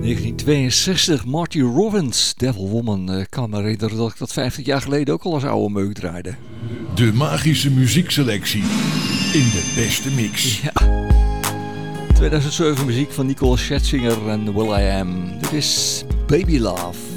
1962, Marty Robbins, Devil Woman. Ik kan me herinneren dat ik dat 50 jaar geleden ook al als oude meuk draaide. De magische muziekselectie in de beste mix. Ja. 2007 muziek van Nicole Scherzinger en Will.i.am. Dit is Baby Love.